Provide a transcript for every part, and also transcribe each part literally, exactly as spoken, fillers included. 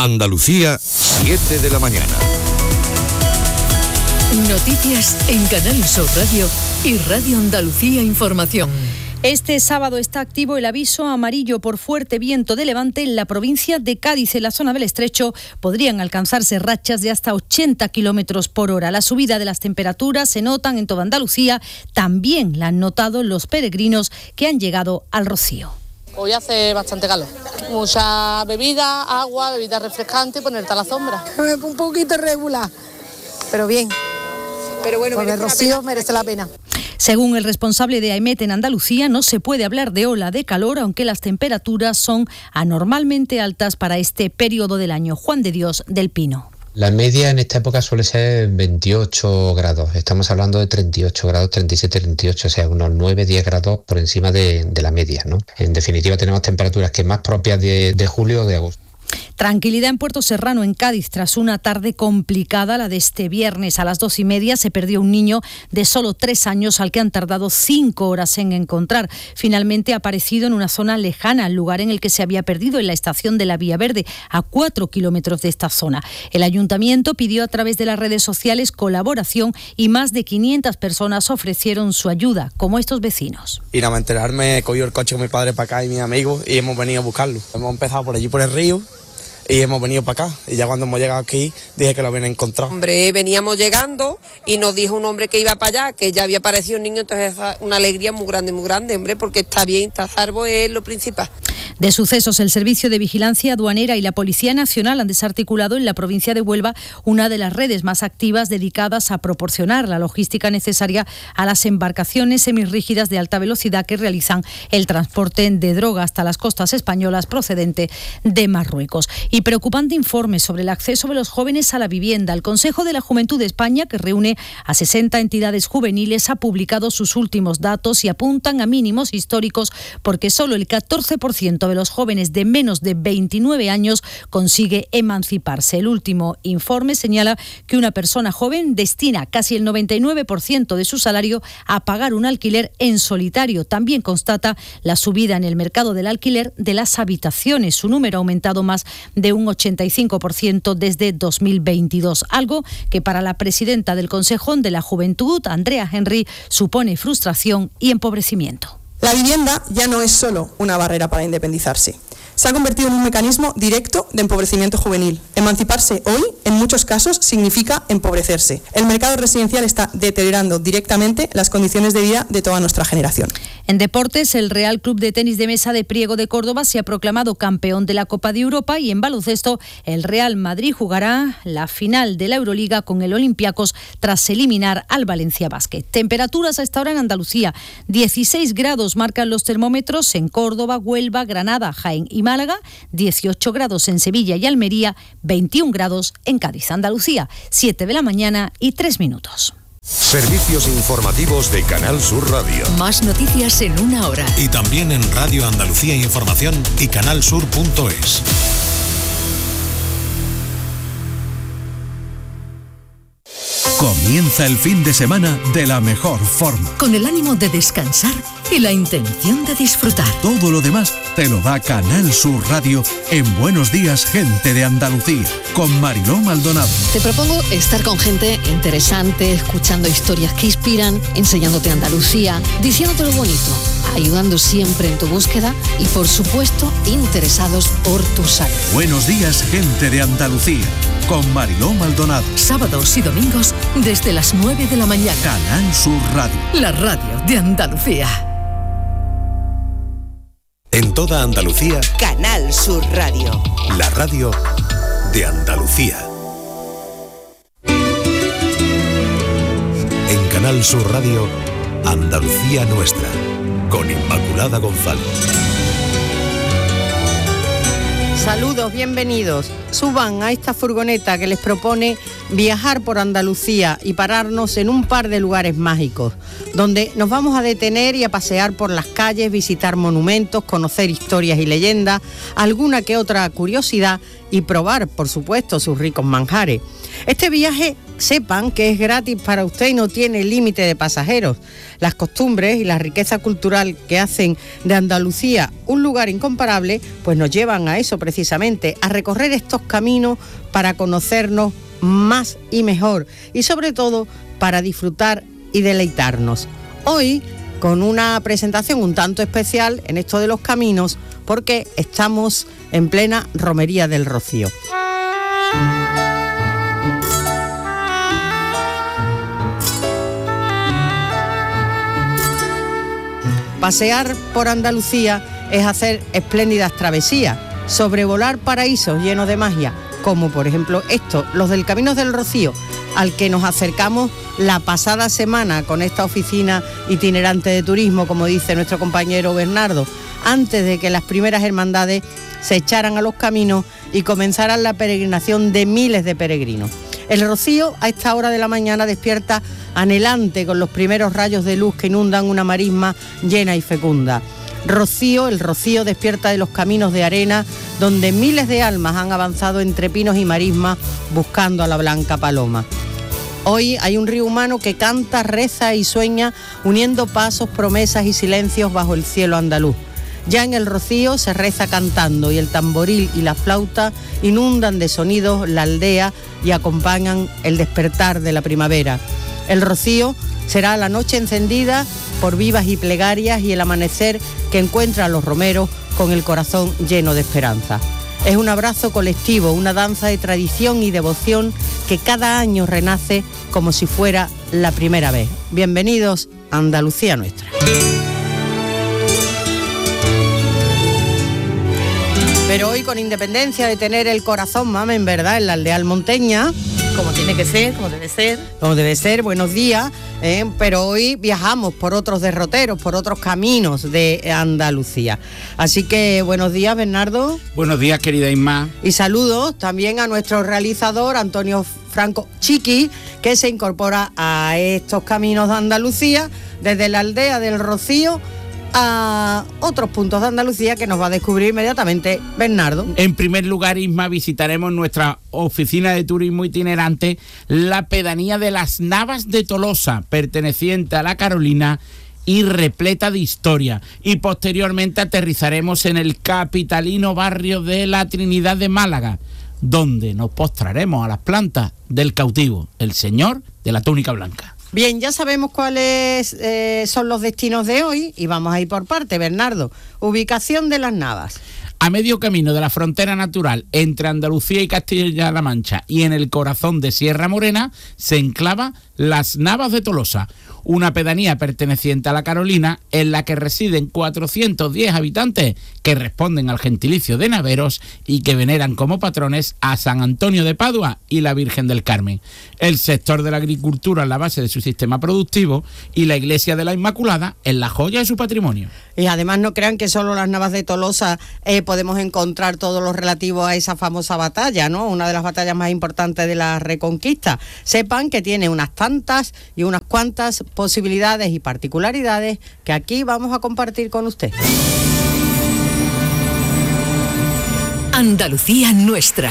Andalucía, siete de la mañana. Noticias en Canal Sur Radio y Radio Andalucía Información. Este sábado está activo el aviso amarillo por fuerte viento de levante en la provincia de Cádiz. En la zona del Estrecho podrían alcanzarse rachas de hasta ochenta kilómetros por hora. La subida de las temperaturas se notan en toda Andalucía. También la han notado los peregrinos que han llegado al Rocío. Hoy hace bastante calor. Mucha bebida, agua, bebida refrescante y ponerte a la sombra. Un poquito regular, pero bien. Pero bueno, el Rocío merece la pena. Según el responsable de AEMET en Andalucía, no se puede hablar de ola de calor, aunque las temperaturas son anormalmente altas para este periodo del año. Juan de Dios del Pino. La media en esta época suele ser veintiocho grados. Estamos hablando de treinta y ocho grados, treinta y siete, treinta y ocho, o sea, unos nueve a diez grados por encima de, de la media, ¿no? En definitiva, tenemos temperaturas que más propias de, de julio o de agosto. Tranquilidad en Puerto Serrano, en Cádiz, tras una tarde complicada, la de este viernes. A las dos y media se perdió un niño de solo tres años al que han tardado cinco horas en encontrar. Finalmente ha aparecido en una zona lejana al lugar en el que se había perdido, en la estación de la Vía Verde, a cuatro kilómetros de esta zona. El ayuntamiento pidió a través de las redes sociales colaboración y más de quinientas personas ofrecieron su ayuda, como estos vecinos. Y nada más enterarme, he cogido el coche con mi padre para acá y mis amigos y hemos venido a buscarlo. Hemos empezado por allí, por el río, y hemos venido para acá, y ya cuando hemos llegado aquí dije que lo habían encontrado. Hombre, veníamos llegando y nos dijo un hombre que iba para allá, que ya había aparecido un niño, entonces una alegría muy grande, muy grande, hombre, porque está bien, está a salvo, es lo principal. De sucesos, el Servicio de Vigilancia Aduanera y la Policía Nacional han desarticulado en la provincia de Huelva una de las redes más activas dedicadas a proporcionar la logística necesaria a las embarcaciones semirrígidas de alta velocidad que realizan el transporte de droga hasta las costas españolas procedente de Marruecos. Y preocupante informe sobre el acceso de los jóvenes a la vivienda. El Consejo de la Juventud de España, que reúne a sesenta entidades juveniles, ha publicado sus últimos datos y apuntan a mínimos históricos porque solo el catorce por ciento de los jóvenes de menos de veintinueve años consigue emanciparse. El último informe señala que una persona joven destina casi el noventa y nueve por ciento de su salario a pagar un alquiler en solitario. También constata la subida en el mercado del alquiler de las habitaciones. Su número ha aumentado más de un ochenta y cinco por ciento desde dos mil veintidós, algo que para la presidenta del Consejo de la Juventud, Andrea Henry, supone frustración y empobrecimiento. La vivienda ya no es solo una barrera para independizarse. Se ha convertido en un mecanismo directo de empobrecimiento juvenil. Emanciparse hoy, en muchos casos, significa empobrecerse. El mercado residencial está deteriorando directamente las condiciones de vida de toda nuestra generación. En deportes, el Real Club de Tenis de Mesa de Priego de Córdoba se ha proclamado campeón de la Copa de Europa, y en baloncesto, el Real Madrid jugará la final de la Euroliga con el Olympiacos tras eliminar al Valencia Basket. Temperaturas a esta hora en Andalucía. dieciséis grados marcan los termómetros en Córdoba, Huelva, Granada, Jaén y Málaga, dieciocho grados en Sevilla y Almería, veintiún grados en Cádiz. Andalucía, siete de la mañana y tres minutos. Servicios informativos de Canal Sur Radio. Más noticias en una hora. Y también en Radio Andalucía Información y canalsur punto es. Comienza el fin de semana de la mejor forma. Con el ánimo de descansar y la intención de disfrutar. Todo lo demás te lo da Canal Sur Radio en Buenos Días, Gente de Andalucía, con Mariló Maldonado. Te propongo estar con gente interesante, escuchando historias que inspiran, enseñándote Andalucía, diciéndote lo bonito, ayudando siempre en tu búsqueda y, por supuesto, interesados por tu salud. Buenos Días, Gente de Andalucía, con Mariló Maldonado. Sábados y domingos desde las nueve de la mañana. Canal Sur Radio. La radio de Andalucía. En toda Andalucía, Canal Sur Radio. La radio de Andalucía. En Canal Sur Radio, Andalucía Nuestra, con Inmaculada González. Saludos, bienvenidos. Suban a esta furgoneta que les propone viajar por Andalucía y pararnos en un par de lugares mágicos, donde nos vamos a detener y a pasear por las calles, visitar monumentos, conocer historias y leyendas, alguna que otra curiosidad y probar, por supuesto, sus ricos manjares. Este viaje Sepan que es gratis para usted y no tiene límite de pasajeros. Las costumbres y la riqueza cultural que hacen de Andalucía un lugar incomparable, pues nos llevan a eso precisamente, a recorrer estos caminos para conocernos más y mejor y sobre todo para disfrutar y deleitarnos. Hoy con una presentación un tanto especial en esto de los caminos porque estamos en plena Romería del Rocío. Pasear por Andalucía es hacer espléndidas travesías, sobrevolar paraísos llenos de magia, como por ejemplo estos, los del Camino del Rocío, al que nos acercamos la pasada semana con esta oficina itinerante de turismo, como dice nuestro compañero Bernardo, antes de que las primeras hermandades se echaran a los caminos y comenzaran la peregrinación de miles de peregrinos. El Rocío a esta hora de la mañana despierta anhelante con los primeros rayos de luz que inundan una marisma llena y fecunda. Rocío, el Rocío despierta de los caminos de arena donde miles de almas han avanzado entre pinos y marismas buscando a la blanca paloma. Hoy hay un río humano que canta, reza y sueña uniendo pasos, promesas y silencios bajo el cielo andaluz. Ya en el Rocío se reza cantando y el tamboril y la flauta inundan de sonidos la aldea y acompañan el despertar de la primavera. El Rocío será la noche encendida por vivas y plegarias y el amanecer que encuentra a los romeros con el corazón lleno de esperanza. Es un abrazo colectivo, una danza de tradición y devoción que cada año renace como si fuera la primera vez. Bienvenidos a Andalucía Nuestra. Pero hoy, con independencia de tener el corazón, mame, en verdad, en la aldea almonteña, como tiene que ser, como debe ser. Como debe ser, buenos días, eh, pero hoy viajamos por otros derroteros, por otros caminos de Andalucía. Así que buenos días, Bernardo. Buenos días, querida Isma. Y saludos también a nuestro realizador, Antonio Franco Chiqui, que se incorpora a estos caminos de Andalucía desde la aldea del Rocío a otros puntos de Andalucía que nos va a descubrir inmediatamente Bernardo. En primer lugar, Isma, visitaremos nuestra oficina de turismo itinerante, la pedanía de las Navas de Tolosa, perteneciente a la Carolina y repleta de historia. Y posteriormente aterrizaremos en el capitalino barrio de la Trinidad de Málaga, donde nos postraremos a las plantas del cautivo, el señor de la túnica blanca. Bien, ya sabemos cuáles eh, son los destinos de hoy y vamos a ir por parte, Bernardo. Ubicación de las Navas. A medio camino de la frontera natural entre Andalucía y Castilla-La Mancha y en el corazón de Sierra Morena se enclava las Navas de Tolosa, una pedanía perteneciente a la Carolina en la que residen cuatrocientos diez habitantes que responden al gentilicio de naveros y que veneran como patrones a San Antonio de Padua y la Virgen del Carmen. El sector de la agricultura es la base de su sistema productivo y la iglesia de la Inmaculada es la joya de su patrimonio. Y además no crean que solo las Navas de Tolosa eh, podemos encontrar todo lo relativo a esa famosa batalla, ¿no? Una de las batallas más importantes de la Reconquista. Sepan que tiene unas tantas y unas cuantas posibilidades y particularidades que aquí vamos a compartir con usted. Andalucía Nuestra.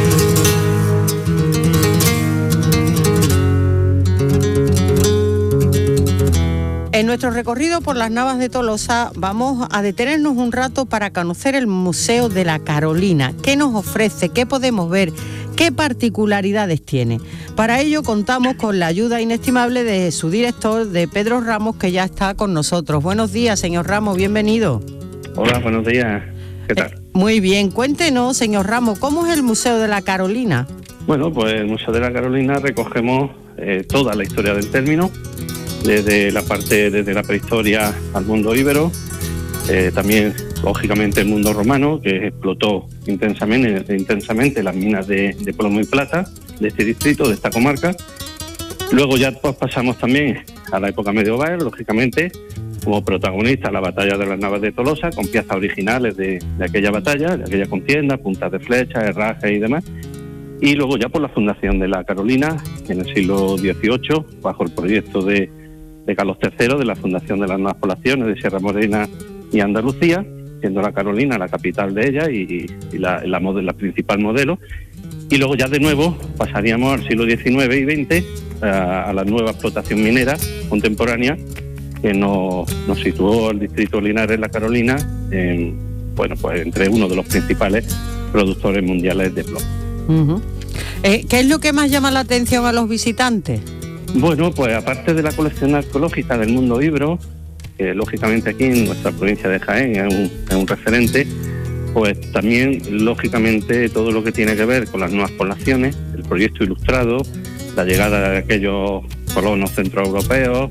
En nuestro recorrido por las Navas de Tolosa vamos a detenernos un rato para conocer el Museo de la Carolina. ¿Qué nos ofrece? ¿Qué podemos ver? ¿Qué particularidades tiene? Para ello contamos con la ayuda inestimable de su director, de Pedro Ramos, que ya está con nosotros. Buenos días, señor Ramos, bienvenido. Hola, buenos días. ¿Qué tal? Eh, muy bien, cuéntenos, señor Ramos, ¿cómo es el Museo de la Carolina? Bueno, pues el Museo de la Carolina recogemos eh, toda la historia del término, desde la parte, desde la prehistoria al mundo íbero, eh, también lógicamente el mundo romano, que explotó intensamente, intensamente las minas de, de plomo y plata de este distrito, de esta comarca. Luego ya pues, pasamos también a la época medieval, lógicamente, como protagonista la batalla de las Navas de Tolosa, con piezas originales de, de aquella batalla, de aquella contienda, puntas de flecha, herrajes y demás. Y luego ya por la fundación de la Carolina, en el siglo dieciocho, bajo el proyecto de, de Carlos tercero, de la fundación de las nuevas poblaciones de Sierra Morena y Andalucía, siendo la Carolina la capital de ella y, y la, la, modelo, la principal modelo. Y luego ya de nuevo pasaríamos al siglo diecinueve y veinte a, a la nueva explotación minera contemporánea que nos, nos situó al distrito Linares, La Carolina, en, bueno, pues entre uno de los principales productores mundiales de plomo. Uh-huh. Eh, ¿Qué es lo que más llama la atención a los visitantes? Bueno, pues aparte de la colección arqueológica del mundo íbero, que lógicamente aquí en nuestra provincia de Jaén es un, es un referente, pues también lógicamente todo lo que tiene que ver con las nuevas poblaciones, el proyecto ilustrado, la llegada de aquellos colonos centroeuropeos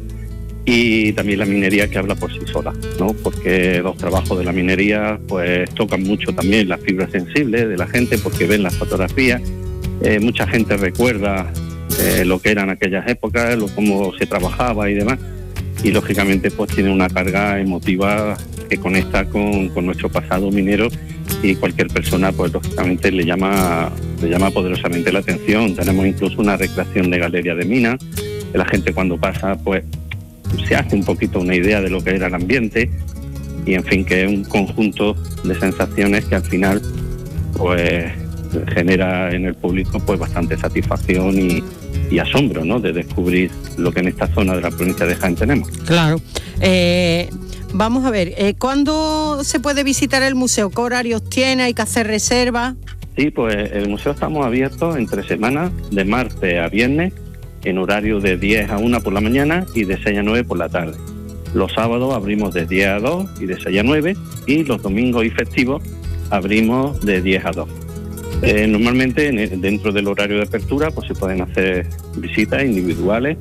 y también la minería que habla por sí sola, ¿no? Porque los trabajos de la minería pues tocan mucho también las fibras sensibles de la gente porque ven las fotografías, eh, mucha gente recuerda eh, lo que eran aquellas épocas, lo, cómo se trabajaba y demás, y lógicamente pues tiene una carga emotiva que conecta con, con nuestro pasado minero y cualquier persona pues lógicamente le llama le llama poderosamente la atención. Tenemos incluso una recreación de galería de minas, que la gente cuando pasa pues se hace un poquito una idea de lo que era el ambiente y en fin que es un conjunto de sensaciones que al final pues genera en el público pues bastante satisfacción y, y asombro, ¿no?, de descubrir lo que en esta zona de la provincia de Jaén tenemos. Claro. Eh, vamos a ver, eh, ¿cuándo se puede visitar el museo? ¿Qué horarios tiene? ¿Hay que hacer reserva? Sí, pues el museo estamos abiertos entre semanas, de martes a viernes, en horario de diez a una por la mañana y de seis a nueve por la tarde. Los sábados abrimos de diez a dos y de seis a nueve y los domingos y festivos abrimos de diez a dos. Eh, normalmente en, dentro del horario de apertura pues se pueden hacer visitas individuales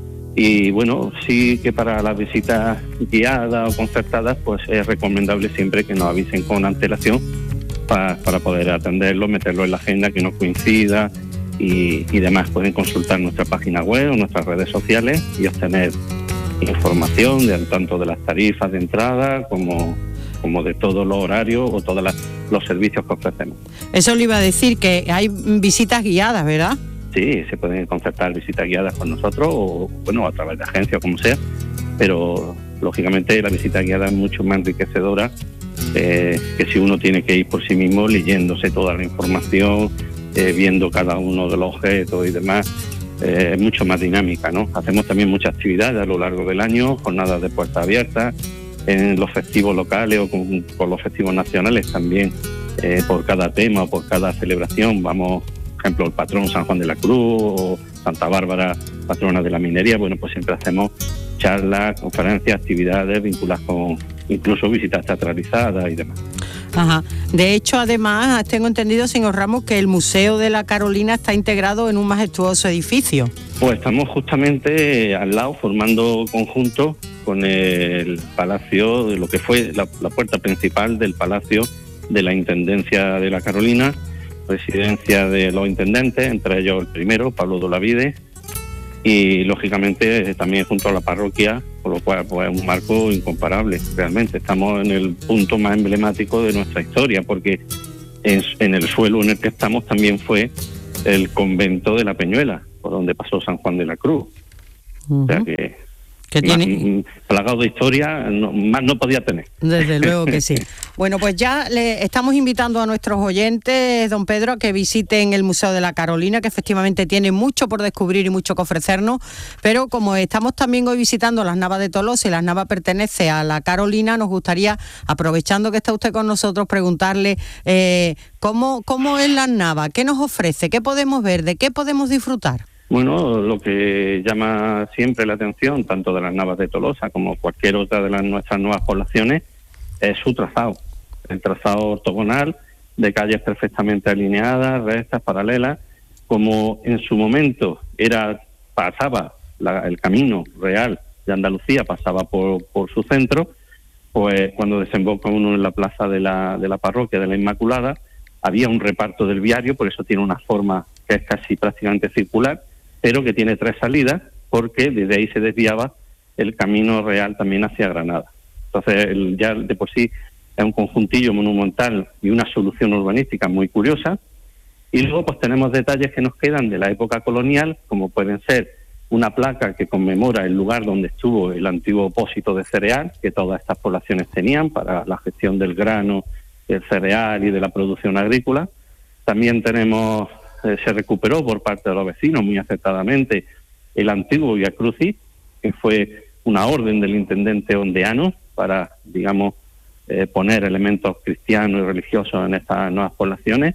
y bueno, sí que para las visitas guiadas o concertadas pues es recomendable siempre que nos avisen con antelación pa, para poder atenderlo, meterlo en la agenda, que no coincida y, y demás. Pueden consultar nuestra página web o nuestras redes sociales y obtener información de tanto de las tarifas de entrada como, como de todos los horarios o todos las, los servicios que ofrecemos. Eso le iba a decir, que hay visitas guiadas, ¿verdad? Sí, se pueden concertar visitas guiadas con nosotros o bueno, a través de agencias o como sea, pero lógicamente la visita guiada es mucho más enriquecedora eh, que si uno tiene que ir por sí mismo leyéndose toda la información, eh, viendo cada uno de los objetos y demás. Eh, es mucho más dinámica, ¿no? Hacemos también muchas actividades a lo largo del año, jornadas de puertas abiertas, en los festivos locales o con, con los festivos nacionales también, eh, por cada tema o por cada celebración. Vamos, por ejemplo, el patrón San Juan de la Cruz o Santa Bárbara, patrona de la minería. Bueno, pues siempre hacemos charlas, conferencias, actividades vinculadas con incluso visitas teatralizadas y demás. Ajá. De hecho, además, tengo entendido, señor Ramos, que el Museo de la Carolina está integrado en un majestuoso edificio. Pues estamos justamente al lado, formando conjunto con el palacio, de lo que fue la, la puerta principal del Palacio de la Intendencia de la Carolina, residencia de los intendentes, entre ellos el primero, Pablo de Olavide, y lógicamente también junto a la parroquia, por lo cual pues, es un marco incomparable. Realmente estamos en el punto más emblemático de nuestra historia, porque en, en el suelo en el que estamos también fue el convento de la Peñuela, por donde pasó San Juan de la Cruz. Uh-huh. O sea que, que tiene plagado de historia, no, más no podía tener. Desde luego que sí. Bueno, pues ya le estamos invitando a nuestros oyentes, don Pedro, a que visiten el Museo de la Carolina, que efectivamente tiene mucho por descubrir y mucho que ofrecernos, pero como estamos también hoy visitando las Navas de Tolosa y las Navas pertenece a la Carolina, nos gustaría, aprovechando que está usted con nosotros, preguntarle eh, ¿cómo, cómo es las Navas, qué nos ofrece, qué podemos ver, de qué podemos disfrutar. Bueno, lo que llama siempre la atención, tanto de las Navas de Tolosa como cualquier otra de las nuestras nuevas poblaciones, es su trazado. El trazado ortogonal, de calles perfectamente alineadas, rectas, paralelas, como en su momento era pasaba la, el camino real de Andalucía, pasaba por, por su centro, pues cuando desemboca uno en la plaza de la, de la parroquia de la Inmaculada, había un reparto del viario, por eso tiene una forma que es casi prácticamente circular, pero que tiene tres salidas, porque desde ahí se desviaba el camino real también hacia Granada. Entonces, el, ya de por sí es un conjuntillo monumental y una solución urbanística muy curiosa. Y luego pues tenemos detalles que nos quedan de la época colonial, como pueden ser una placa que conmemora el lugar donde estuvo el antiguo pósito de cereal, que todas estas poblaciones tenían para la gestión del grano, del cereal y de la producción agrícola. También tenemos eh, se recuperó por parte de los vecinos muy acertadamente el antiguo Vía Crucis, que fue una orden del intendente ondeano para, digamos, eh, poner elementos cristianos y religiosos en estas nuevas poblaciones.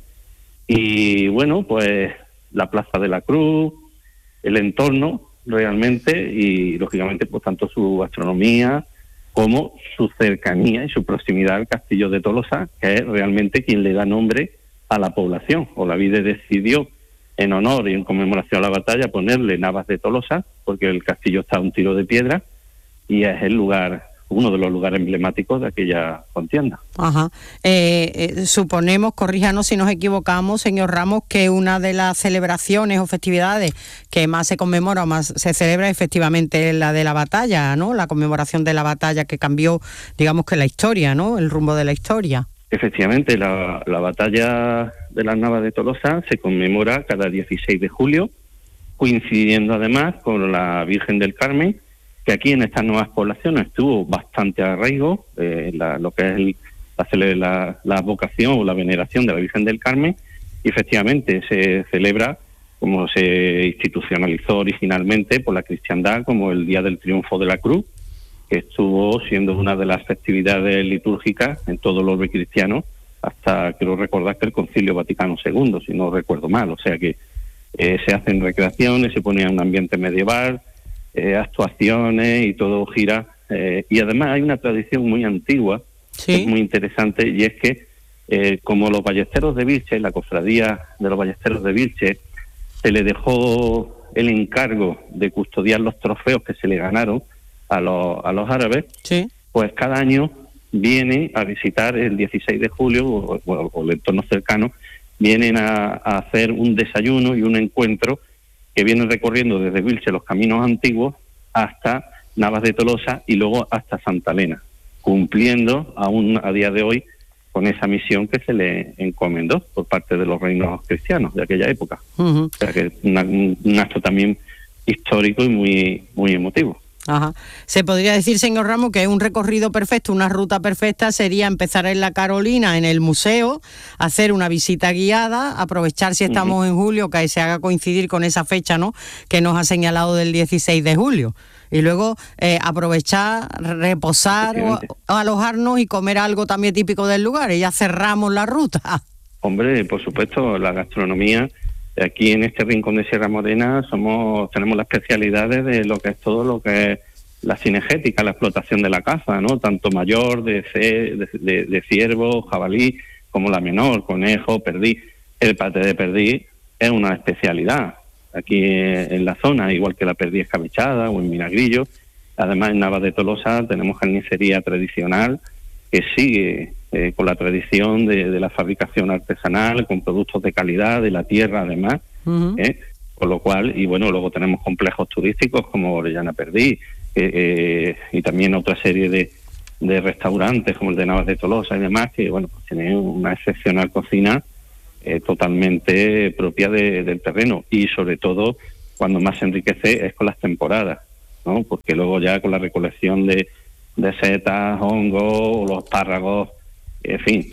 Y bueno, pues la Plaza de la Cruz, el entorno realmente, y lógicamente pues tanto su gastronomía como su cercanía y su proximidad al Castillo de Tolosa, que es realmente quien le da nombre a la población. Olavide decidió, en honor y en conmemoración a la batalla, ponerle Navas de Tolosa, porque el castillo está a un tiro de piedra y es el lugar, uno de los lugares emblemáticos de aquella contienda. Ajá. Eh, eh, suponemos, corríjanos si nos equivocamos, señor Ramos, que una de las celebraciones o festividades que más se conmemora o más se celebra efectivamente la de la batalla, ¿no? La conmemoración de la batalla que cambió, digamos que la historia, ¿no? El rumbo de la historia. Efectivamente, la, la batalla de las Navas de Tolosa se conmemora cada dieciséis de julio, coincidiendo además con la Virgen del Carmen, que aquí en estas nuevas poblaciones tuvo bastante arraigo, eh, la, lo que es el, la, la, la vocación o la veneración de la Virgen del Carmen, y efectivamente se celebra, como se institucionalizó originalmente por la cristiandad, como el Día del Triunfo de la Cruz, que estuvo siendo una de las festividades litúrgicas en todo el orbe cristiano, hasta quiero recordar que el Concilio Vaticano segundo, si no recuerdo mal. O sea que eh, se hacen recreaciones, se pone un ambiente medieval, eh, actuaciones y todo gira. Eh, y además hay una tradición muy antigua, ¿sí?, que es muy interesante, y es que eh, como los ballesteros de Vilches, la cofradía de los ballesteros de Vilches, se le dejó el encargo de custodiar los trofeos que se le ganaron a los, a los árabes, ¿sí?, pues cada año vienen a visitar el dieciséis de julio o, o, o el entorno cercano, vienen a, a hacer un desayuno y un encuentro que vienen recorriendo desde Vilche los caminos antiguos hasta Navas de Tolosa y luego hasta Santa Elena, cumpliendo aún a día de hoy con esa misión que se le encomendó por parte de los reinos cristianos de aquella época. Uh-huh. O sea que una, un, un acto también histórico y muy, muy emotivo. Ajá. Se podría decir, señor Ramos, que un recorrido perfecto, una ruta perfecta sería empezar en la Carolina, en el museo, hacer una visita guiada, aprovechar si estamos uh-huh. en julio, que se haga coincidir con esa fecha, ¿no?, que nos ha señalado del dieciséis de julio. Y luego eh, aprovechar, reposar o, o alojarnos y comer algo también típico del lugar, y ya cerramos la ruta. Hombre, por supuesto, la gastronomía. Aquí en este rincón de Sierra Morena somos tenemos las especialidades de lo que es todo lo que es la cinegética, la explotación de la caza, ¿no? Tanto mayor, de, de, de, de ciervo, jabalí, como la menor, conejo, perdiz. El paté de perdiz es una especialidad aquí en la zona, igual que la perdiz escabechada o en vinagrillo. Además, en Navas de Tolosa tenemos carnicería tradicional que sigue eh, con la tradición de, de la fabricación artesanal, con productos de calidad, de la tierra además, uh-huh. eh, con lo cual, y bueno, luego tenemos complejos turísticos como Orellana Perdiz, eh, eh, y también otra serie de, de restaurantes como el de Navas de Tolosa y demás, que bueno, pues tienen una excepcional cocina eh, totalmente propia de, del terreno, y sobre todo cuando más se enriquece es con las temporadas, ¿no? Porque luego ya con la recolección de de setas, hongos, los espárragos, en fin,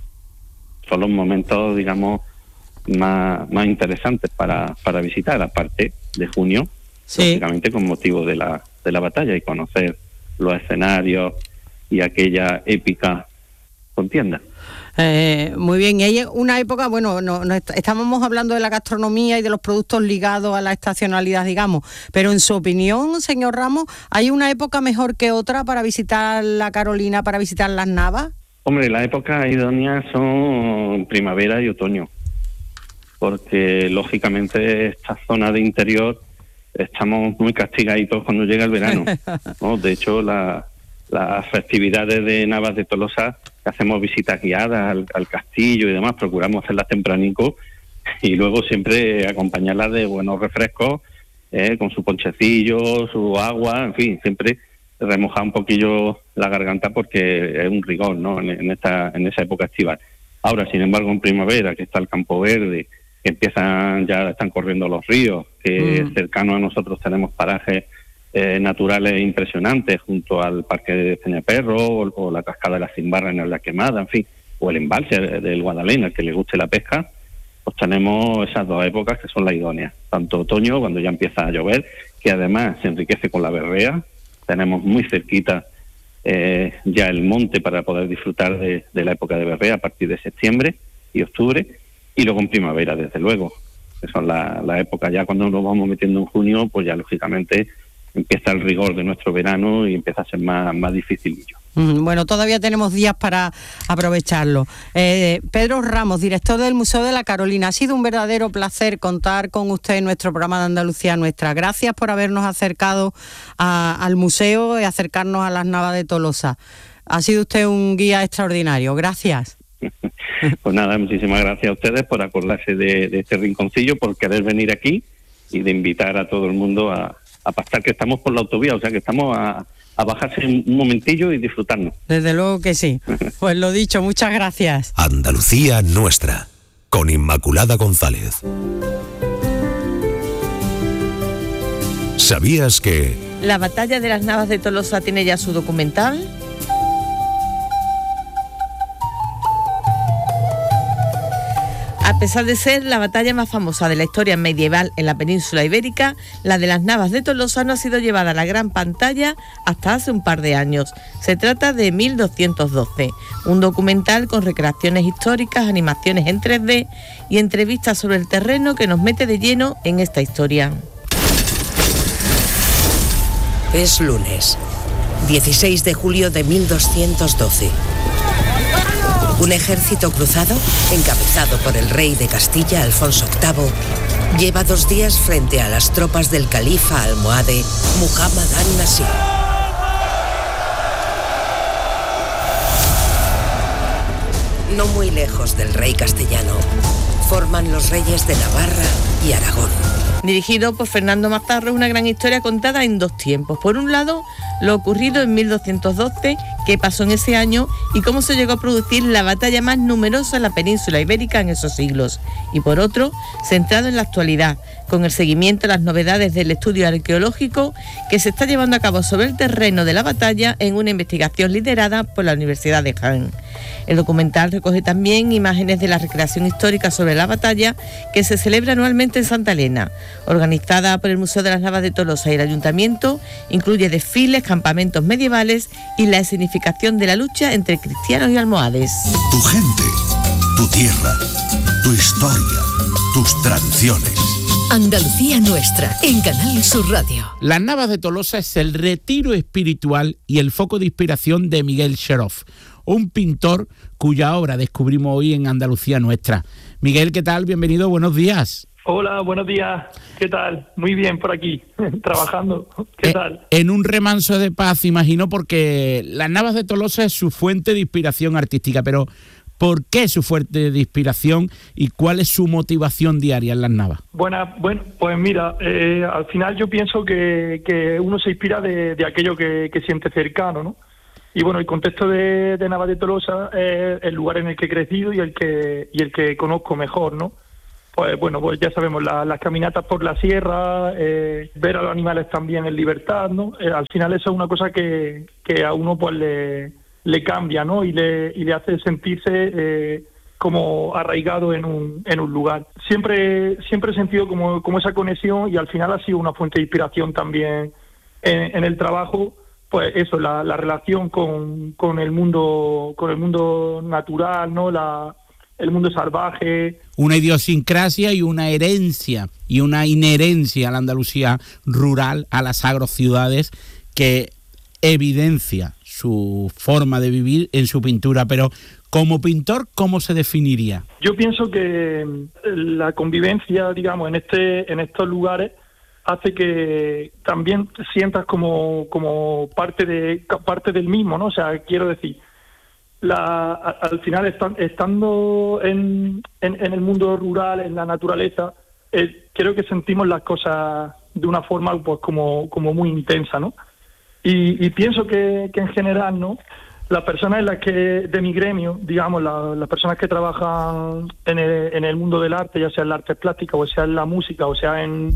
son los momentos, digamos, más, más interesantes para, para visitar, aparte de junio, sí. lógicamente con motivo de la, de la batalla y conocer los escenarios y aquella épica contienda. Eh, muy bien, y hay una época, bueno, no, no estábamos hablando de la gastronomía y de los productos ligados a la estacionalidad, digamos, pero en su opinión, señor Ramos, ¿hay una época mejor que otra para visitar la Carolina, para visitar las Navas? Hombre, las épocas idóneas son primavera y otoño, porque lógicamente esta zona de interior estamos muy castigaditos cuando llega el verano, ¿no? De hecho, la, las festividades de Navas de Tolosa, que hacemos visitas guiadas al, al castillo y demás, procuramos hacerlas tempranico y luego siempre acompañarlas de buenos refrescos, eh, con su ponchecillo, su agua, en fin, siempre remojar un poquillo la garganta porque es un rigor, ¿no?, en, en esta en esa época estival. Ahora, sin embargo, en primavera, que está el campo verde, que empiezan, ya están corriendo los ríos, que mm. cercano a nosotros tenemos parajes Eh, naturales impresionantes junto al parque de Peñaperro o, o la cascada de la Cimbarra en la Quemada, en fin, o el embalse del Guadalena, al que le guste la pesca, pues tenemos esas dos épocas que son las idóneas, tanto otoño, cuando ya empieza a llover, que además se enriquece con la berrea, tenemos muy cerquita eh, ya el monte para poder disfrutar de, de la época de berrea a partir de septiembre y octubre, y luego en primavera, desde luego, que son la, la época ya cuando nos vamos metiendo en junio, pues ya lógicamente empieza el rigor de nuestro verano y empieza a ser más, más dificilillo. Bueno, todavía tenemos días para aprovecharlo. Eh, Pedro Ramos, director del Museo de la Carolina, ha sido un verdadero placer contar con usted en nuestro programa de Andalucía Nuestra. Gracias por habernos acercado a, al museo y acercarnos a las Navas de Tolosa. Ha sido usted un guía extraordinario. Gracias. Pues nada, muchísimas gracias a ustedes por acordarse de, de este rinconcillo, por querer venir aquí y de invitar a todo el mundo a, a pasar, que estamos por la autovía, o sea que estamos a... a bajarse un momentillo y disfrutarnos. Desde luego que sí. Pues lo dicho, muchas gracias. Andalucía Nuestra, con Inmaculada González. ¿Sabías que...? La batalla de las Navas de Tolosa tiene ya su documental. A pesar de ser la batalla más famosa de la historia medieval en la península ibérica, la de las Navas de Tolosa no ha sido llevada a la gran pantalla hasta hace un par de años. Se trata de mil doscientos doce, un documental con recreaciones históricas, animaciones en tres D y entrevistas sobre el terreno que nos mete de lleno en esta historia. Es lunes, dieciséis de julio de mil doscientos doce. Un ejército cruzado, encabezado por el rey de Castilla, Alfonso octavo, lleva dos días frente a las tropas del califa almohade Muhammad an-Nasir. No muy lejos del rey castellano, forman los reyes de Navarra y Aragón. Dirigido por Fernando Mazarro, es una gran historia contada en dos tiempos. Por un lado, lo ocurrido en mil doscientos doce, qué pasó en ese año y cómo se llegó a producir la batalla más numerosa en la península ibérica en esos siglos. Y por otro, centrado en la actualidad, con el seguimiento de las novedades del estudio arqueológico que se está llevando a cabo sobre el terreno de la batalla en una investigación liderada por la Universidad de Jaén. El documental recoge también imágenes de la recreación histórica sobre la batalla que se celebra anualmente en Santa Elena. Organizada por el Museo de las Navas de Tolosa y el Ayuntamiento, incluye desfiles, campamentos medievales y la escenificación de la lucha entre cristianos y almohades. Tu gente, tu tierra, tu historia, tus tradiciones. Andalucía Nuestra, en Canal Sur Radio. Las Navas de Tolosa es el retiro espiritual y el foco de inspiración de Miguel Xerof, un pintor cuya obra descubrimos hoy en Andalucía Nuestra. Miguel, ¿qué tal? Bienvenido, buenos días. Hola, buenos días. ¿Qué tal? Muy bien por aquí, trabajando. ¿Qué eh, tal? En un remanso de paz, imagino, porque Las Navas de Tolosa es su fuente de inspiración artística, pero ¿por qué su fuente de inspiración y cuál es su motivación diaria en Las Navas? Buena, bueno, pues mira, eh, al final yo pienso que, que uno se inspira de, de aquello que, que siente cercano, ¿no? Y bueno, el contexto de, de Navas de Tolosa es el lugar en el que he crecido y el que y el que conozco mejor, ¿no? Pues bueno, pues ya sabemos, la, las caminatas por la sierra, eh, ver a los animales también en libertad, ¿no? Eh, al final eso es una cosa que, que a uno pues le, le cambia, ¿no? Y le, y le hace sentirse eh, como arraigado en un, en un lugar. Siempre, siempre he sentido como, como esa conexión y al final ha sido una fuente de inspiración también en, en el trabajo. Pues eso, la, la relación con, con el mundo, con el mundo natural, ¿no? La, el mundo salvaje. Una idiosincrasia y una herencia y una inherencia a la Andalucía rural, a las agrociudades, que evidencia su forma de vivir en su pintura. Pero como pintor, ¿cómo se definiría? Yo pienso que la convivencia, digamos, en este, en estos lugares hace que también sientas como, como parte de parte del mismo, ¿no? O sea, quiero decir, la, al final estan, estando en, en, en el mundo rural, en la naturaleza, eh, creo que sentimos las cosas de una forma pues como, como muy intensa, ¿no? Y, y pienso que, que en general, ¿no? Las personas en las que de mi gremio, digamos, la, las personas que trabajan en el, en el mundo del arte, ya sea en la arte plástica, o sea en la música, o sea en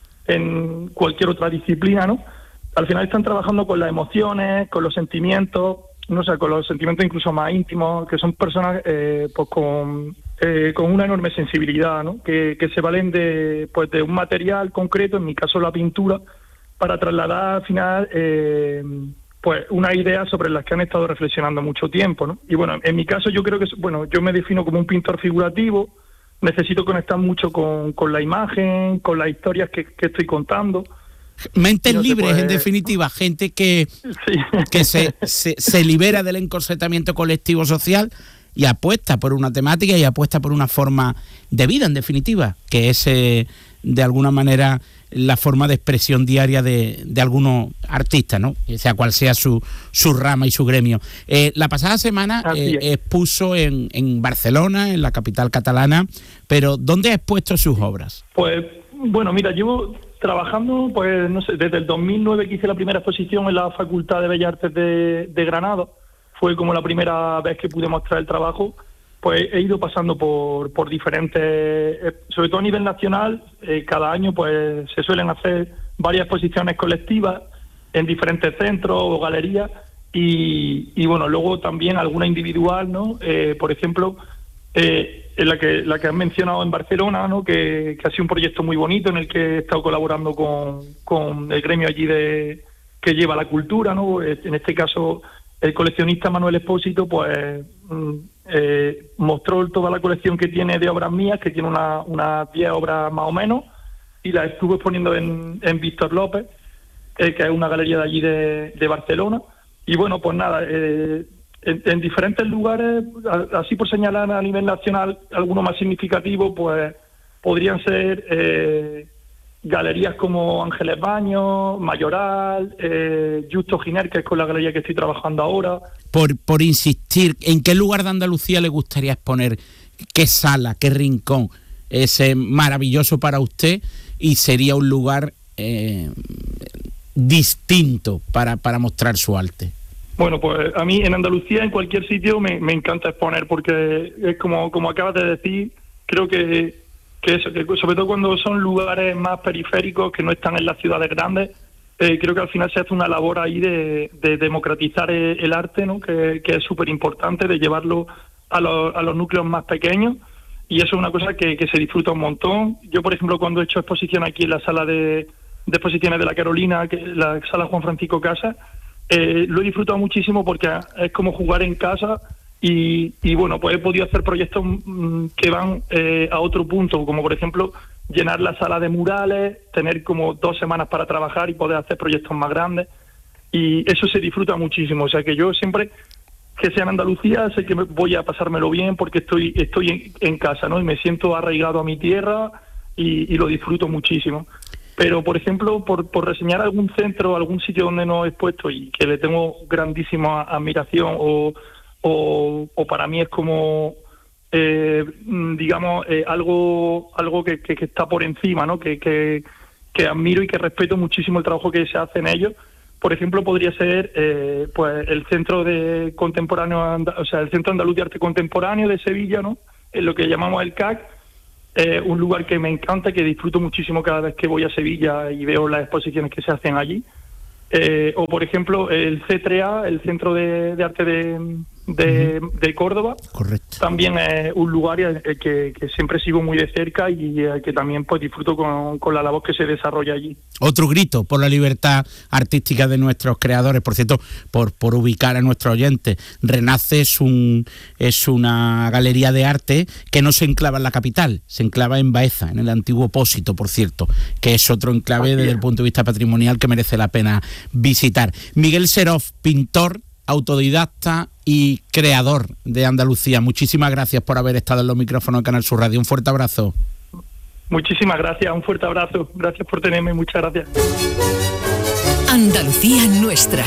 en cualquier otra disciplina, ¿no? Al final están trabajando con las emociones, con los sentimientos, no sé, con los sentimientos incluso más íntimos, que son personas eh, pues con eh, con una enorme sensibilidad, ¿no? Que, que se valen de, pues, de un material concreto, en mi caso la pintura, para trasladar al final eh, pues una idea sobre las que han estado reflexionando mucho tiempo, ¿no? Y bueno, en mi caso yo creo que, bueno, yo me defino como un pintor figurativo, necesito conectar mucho con, con la imagen, con las historias que, que estoy contando. Mentes no libres, puede... en definitiva, gente que, sí. que se, se, se libera del encorsetamiento colectivo social y apuesta por una temática y apuesta por una forma de vida, en definitiva, que es eh, de alguna manera la forma de expresión diaria de, de algunos artistas, ¿no? Sea cual sea su, su rama y su gremio. Eh, la pasada semana eh, expuso en, en Barcelona, en la capital catalana, pero ¿dónde ha expuesto sus obras? Pues, bueno, mira, llevo trabajando, pues, no sé, desde el dos mil nueve que hice la primera exposición en la Facultad de Bellas Artes de, de Granada, fue como la primera vez que pude mostrar el trabajo. Pues he ido pasando por, por diferentes, eh, sobre todo a nivel nacional, eh, cada año pues se suelen hacer varias exposiciones colectivas en diferentes centros o galerías y, y bueno, luego también alguna individual, ¿no? Eh, por ejemplo, eh, en la que la que has mencionado en Barcelona, ¿no? Que, que ha sido un proyecto muy bonito en el que he estado colaborando con, con el gremio allí de que lleva la cultura, ¿no? En este caso, el coleccionista Manuel Espósito, pues eh, mostró toda la colección que tiene de obras mías, que tiene unas una diez obras más o menos, y las estuvo exponiendo en, en Víctor López, eh, que es una galería de allí de, de Barcelona. Y bueno, pues nada, eh, en, en diferentes lugares, a, así por señalar a nivel nacional, algunos más significativos, pues podrían ser eh, galerías como Ángeles Baños, Mayoral, eh, Justo Giner, que es con la galería que estoy trabajando ahora. Por, por insistir, ¿en qué lugar de Andalucía le gustaría exponer? ¿Qué sala, qué rincón es eh, maravilloso para usted y sería un lugar eh, distinto para, para mostrar su arte? Bueno, pues a mí en Andalucía, en cualquier sitio, me, me encanta exponer, porque es como, como acabas de decir, creo que que eso, que sobre todo cuando son lugares más periféricos que no están en las ciudades grandes, eh, creo que al final se hace una labor ahí de, de democratizar el, el arte, ¿no? Que, que es súper importante, de llevarlo a los, a los núcleos más pequeños, y eso es una cosa que, que se disfruta un montón. Yo, por ejemplo, cuando he hecho exposición aquí en la sala de, de exposiciones de la Carolina, que la sala Juan Francisco Casas, eh, lo he disfrutado muchísimo porque es como jugar en casa. Y, y bueno, pues he podido hacer proyectos mmm, que van eh, a otro punto, como por ejemplo llenar la sala de murales, tener como dos semanas para trabajar y poder hacer proyectos más grandes, y eso se disfruta muchísimo. O sea que yo siempre que sea en Andalucía sé que voy a pasármelo bien porque estoy estoy en, en casa, ¿no? Y me siento arraigado a mi tierra y, y lo disfruto muchísimo. Pero, por ejemplo, por, por reseñar algún centro, algún sitio donde no he expuesto y que le tengo grandísima admiración o O, o para mí es como, eh, digamos, eh, algo algo que, que, que está por encima, ¿no? Que, que, que admiro y que respeto muchísimo el trabajo que se hace en ellos. Por ejemplo, podría ser eh, pues el Centro de Contemporáneo, o sea, el Centro Andaluz de Arte Contemporáneo de Sevilla, ¿no? En lo que llamamos el C A C, eh, un lugar que me encanta, que disfruto muchísimo cada vez que voy a Sevilla y veo las exposiciones que se hacen allí. Eh, o, por ejemplo, el C tres A, el Centro de, de Arte de... De, de Córdoba. Correcto. También es un lugar que, que siempre sigo muy de cerca y que también pues disfruto con, con la labor que se desarrolla allí. Otro grito por la libertad artística de nuestros creadores. Por cierto, por, por ubicar a nuestros oyentes, Renace es, un, es una galería de arte que no se enclava en la capital, se enclava en Baeza, en el antiguo Pósito, por cierto, que es otro enclave Así desde es. el punto de vista patrimonial que merece la pena visitar. Miguel Seroff, pintor, autodidacta y creador de Andalucía. Muchísimas gracias por haber estado en los micrófonos de Canal Sur Radio. Un fuerte abrazo. Muchísimas gracias, un fuerte abrazo. Gracias por tenerme, muchas gracias. Andalucía nuestra.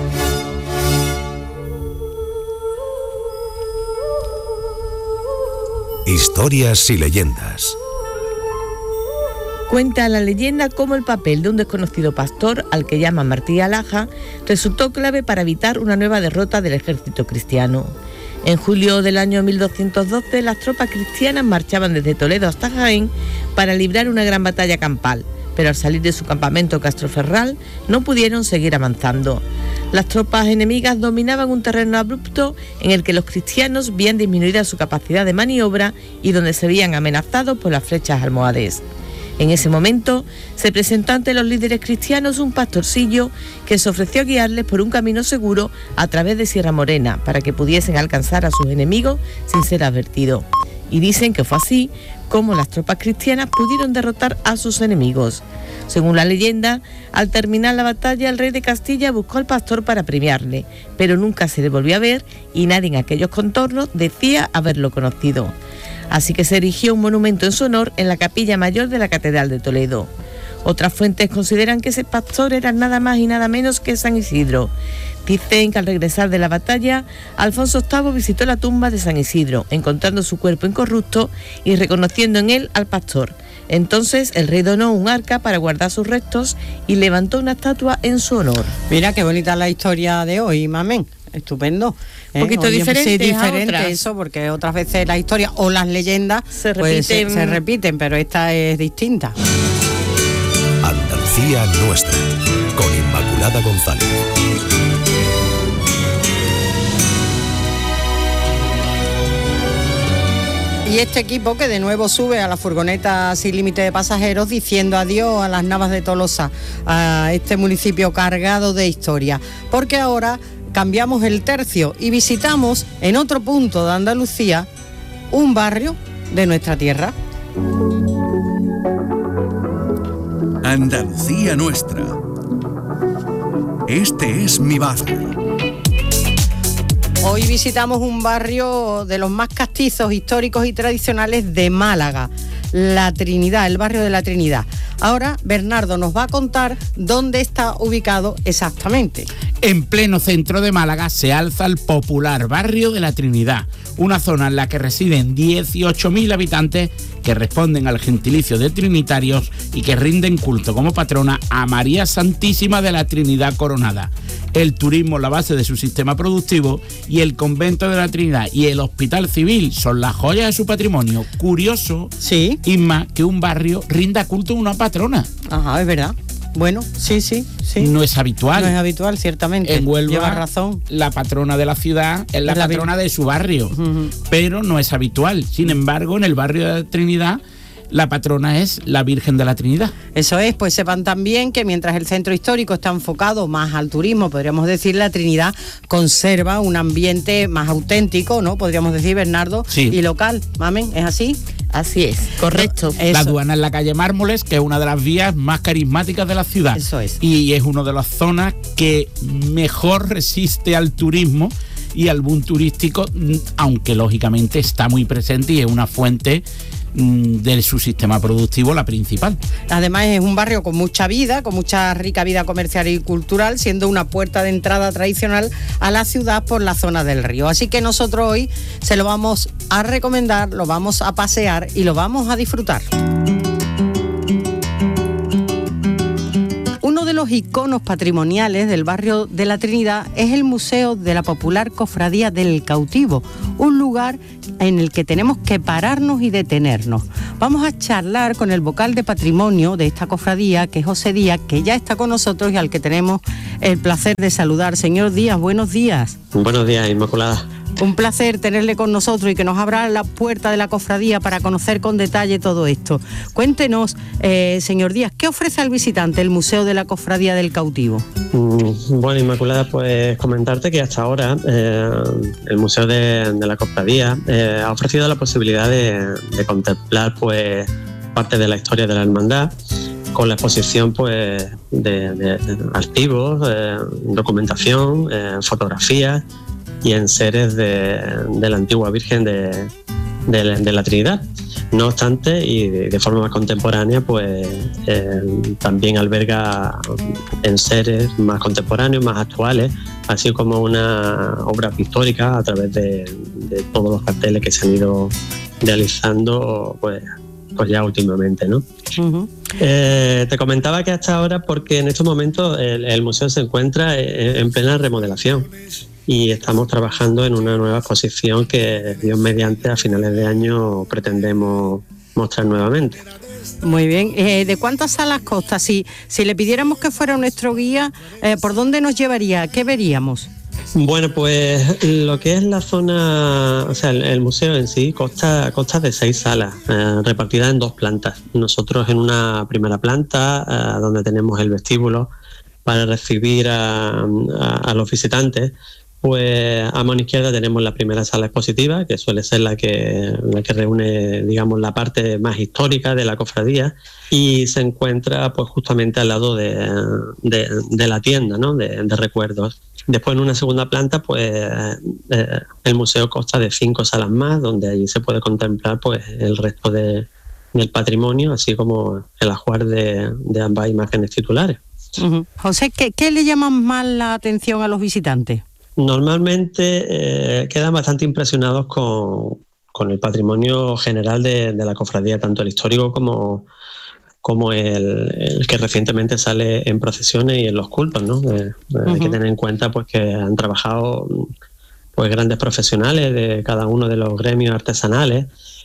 Historias y leyendas. Cuenta la leyenda cómo el papel de un desconocido pastor, al que llaman Martí Alaja, resultó clave para evitar una nueva derrota del ejército cristiano. En julio del año mil doscientos doce, las tropas cristianas marchaban desde Toledo hasta Jaén para librar una gran batalla campal, pero al salir de su campamento Castroferral no pudieron seguir avanzando. Las tropas enemigas dominaban un terreno abrupto en el que los cristianos veían disminuida su capacidad de maniobra y donde se veían amenazados por las flechas almohades. En ese momento se presentó ante los líderes cristianos un pastorcillo que se ofreció a guiarles por un camino seguro a través de Sierra Morena para que pudiesen alcanzar a sus enemigos sin ser advertidos. Y dicen que fue así como las tropas cristianas pudieron derrotar a sus enemigos. Según la leyenda, al terminar la batalla el rey de Castilla buscó al pastor para premiarle, pero nunca se le volvió a ver y nadie en aquellos contornos decía haberlo conocido. Así que se erigió un monumento en su honor en la capilla mayor de la Catedral de Toledo. Otras fuentes consideran que ese pastor era nada más y nada menos que San Isidro. Dicen que al regresar de la batalla, Alfonso octavo visitó la tumba de San Isidro, encontrando su cuerpo incorrupto y reconociendo en él al pastor. Entonces el rey donó un arca para guardar sus restos y levantó una estatua en su honor. Mira qué bonita la historia de hoy, mamén. Estupendo. Un poquito Oye, diferente, sí, diferente a otras. Eso, porque otras veces las historias o las leyendas se pues, repiten, se, se repiten, pero esta es distinta. Andalucía nuestra, con Inmaculada González. Y este equipo que de nuevo sube a la furgoneta sin límite de pasajeros diciendo adiós a las Navas de Tolosa, a este municipio cargado de historia, porque ahora cambiamos el tercio y visitamos en otro punto de Andalucía un barrio de nuestra tierra. Andalucía nuestra. Este es mi barrio. Hoy visitamos un barrio de los más castizos, históricos y tradicionales de Málaga, La Trinidad, el barrio de La Trinidad. Ahora Bernardo nos va a contar dónde está ubicado exactamente. En pleno centro de Málaga se alza el popular barrio de La Trinidad, una zona en la que residen dieciocho mil habitantes que responden al gentilicio de trinitarios y que rinden culto como patrona a María Santísima de la Trinidad Coronada. El turismo es la base de su sistema productivo y el convento de la Trinidad y el hospital civil son las joyas de su patrimonio. Curioso, sí, Isma, que un barrio rinda culto a una patrona. Ajá, es verdad. Bueno, sí, sí, sí. No es habitual. No es habitual, ciertamente. En Huelva, llevas razón. La patrona de la ciudad es la, Es la patrona vir- de su barrio, Uh-huh. pero no es habitual. Sin embargo, en el barrio de la Trinidad, la patrona es la Virgen de la Trinidad. Eso es, pues sepan también que mientras el centro histórico está enfocado más al turismo, podríamos decir, la Trinidad conserva un ambiente más auténtico, ¿no? Podríamos decir, Bernardo, Sí. y local. ¿Mamen? ¿Es así? Así es, correcto. Eso. La aduana en la calle Mármoles, que es una de las vías más carismáticas de la ciudad. Eso es. Y es una de las zonas que mejor resiste al turismo y al boom turístico, aunque lógicamente está muy presente y es una fuente de su sistema productivo la principal. Además es un barrio con mucha vida, con mucha rica vida comercial y cultural, siendo una puerta de entrada tradicional a la ciudad por la zona del río. Así que nosotros hoy se lo vamos a recomendar, lo vamos a pasear y lo vamos a disfrutar. Uno de los iconos patrimoniales del barrio de La Trinidad es el Museo de la Popular Cofradía del Cautivo, un lugar en el que tenemos que pararnos y detenernos. Vamos a charlar con el vocal de patrimonio de esta cofradía, que es José Díaz, que ya está con nosotros y al que tenemos el placer de saludar. Señor Díaz, buenos días. Buenos días, Inmaculada. Un placer tenerle con nosotros y que nos abra la puerta de la cofradía para conocer con detalle todo esto. Cuéntenos, eh, señor Díaz, ¿qué ofrece al visitante el Museo de la Cofradía del Cautivo? Mm, Bueno, Inmaculada, pues comentarte que hasta ahora eh, el Museo de, de la Cofradía eh, ha ofrecido la posibilidad de, de contemplar pues parte de la historia de la hermandad con la exposición pues de, de, de archivos, eh, documentación, eh, fotografías y enseres de, de la antigua Virgen de, de, la- de la Trinidad. No obstante, y de, de forma más contemporánea, pues eh, también alberga enseres más contemporáneos, más actuales, así como una obra pictórica a través de, de todos los carteles que se han ido realizando pues, pues ya últimamente, ¿no? Uh-huh. Eh, te comentaba que hasta ahora, porque en estos momentos el, el museo se encuentra en, en plena remodelación y estamos trabajando en una nueva exposición que, Dios mediante, a finales de año pretendemos mostrar nuevamente. Muy bien. Eh, ¿De cuántas salas consta? Si, si le pidiéramos que fuera nuestro guía, eh, ¿por dónde nos llevaría? ¿Qué veríamos? Bueno, pues lo que es la zona, o sea, el, el museo en sí consta, consta de seis salas eh, repartidas en dos plantas. Nosotros en una primera planta, eh, donde tenemos el vestíbulo para recibir a, a, a los visitantes, pues a mano izquierda tenemos la primera sala expositiva, que suele ser la que, la que reúne, digamos, la parte más histórica de la cofradía, y se encuentra pues justamente al lado de, de, de la tienda, ¿no?, de, de recuerdos. Después, en una segunda planta, pues eh, el museo consta de cinco salas más, donde allí se puede contemplar pues el resto de, del patrimonio, así como el ajuar de, de ambas imágenes titulares. Uh-huh. José, ¿qué, ¿qué le llama más la atención a los visitantes? Normalmente eh, quedan bastante impresionados con, con el patrimonio general de, de la cofradía, tanto el histórico como, como el, el que recientemente sale en procesiones y en los cultos, ¿no? Eh, uh-huh. Hay que tener en cuenta pues que han trabajado pues grandes profesionales de cada uno de los gremios artesanales.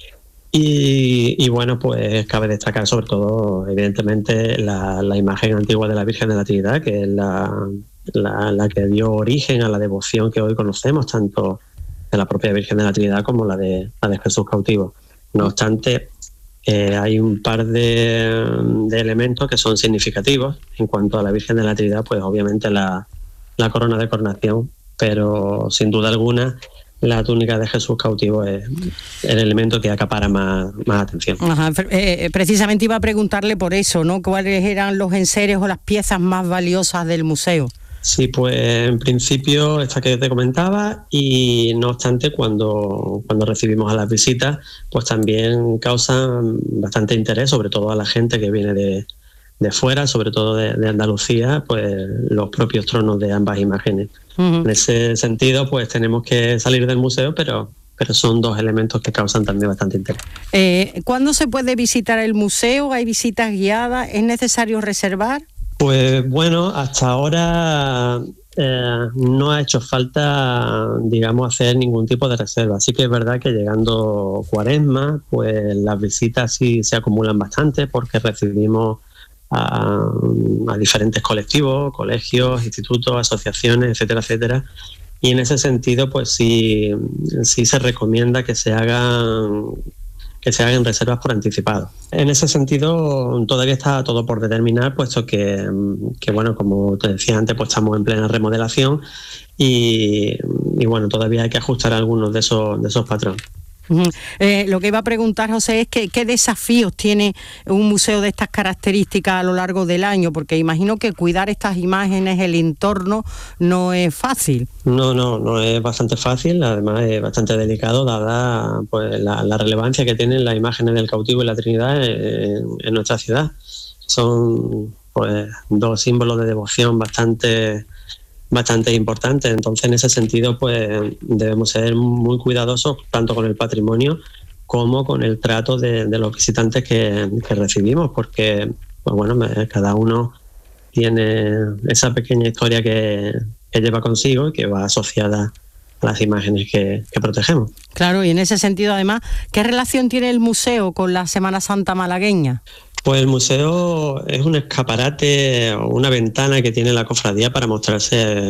Y, y bueno, pues cabe destacar sobre todo, evidentemente, la, la imagen antigua de la Virgen de la Trinidad, que es la, la, la que dio origen a la devoción que hoy conocemos, tanto de la propia Virgen de la Trinidad como la de, la de Jesús cautivo. No obstante, eh, hay un par de, de elementos que son significativos. En cuanto a la Virgen de la Trinidad, pues obviamente la, la corona de coronación, pero sin duda alguna la túnica de Jesús cautivo es el elemento que acapara más, más atención. Ajá, eh, precisamente iba a preguntarle por eso, ¿no? ¿Cuáles eran los enseres o las piezas más valiosas del museo? Sí, pues en principio esta que te comentaba, y no obstante cuando, cuando recibimos a las visitas, pues también causan bastante interés, sobre todo a la gente que viene de, de fuera, sobre todo de, de Andalucía, pues los propios tronos de ambas imágenes. Uh-huh. En ese sentido, pues tenemos que salir del museo, pero, pero son dos elementos que causan también bastante interés. Eh, ¿Cuándo se puede visitar el museo? ¿Hay visitas guiadas? ¿Es necesario reservar? Pues bueno, hasta ahora eh, no ha hecho falta, digamos, hacer ningún tipo de reserva. Sí que es verdad que llegando Cuaresma, pues las visitas sí se acumulan bastante, porque recibimos A, a diferentes colectivos, colegios, institutos, asociaciones, etcétera, etcétera. Y en ese sentido, pues sí, sí se recomienda que se hagan que se hagan reservas por anticipado. En ese sentido, todavía está todo por determinar, puesto que, que bueno, como te decía antes, pues estamos en plena remodelación y, y bueno, todavía hay que ajustar algunos de esos, de esos patrones. Uh-huh. Eh, lo que iba a preguntar, José, es que, qué desafíos tiene un museo de estas características a lo largo del año, porque imagino que cuidar estas imágenes, el entorno, no es fácil. No, no, no es bastante fácil, además es bastante delicado, dada pues la, la relevancia que tienen las imágenes del cautivo y la Trinidad en, en nuestra ciudad. Son pues dos símbolos de devoción bastante bastante importante. Entonces, en ese sentido, pues debemos ser muy cuidadosos tanto con el patrimonio como con el trato de, de los visitantes que, que recibimos, porque pues bueno, cada uno tiene esa pequeña historia que, que lleva consigo y que va asociada a las imágenes que, que protegemos. Claro, y en ese sentido, además, ¿qué relación tiene el museo con la Semana Santa malagueña? Pues el museo es un escaparate o una ventana que tiene la cofradía para mostrarse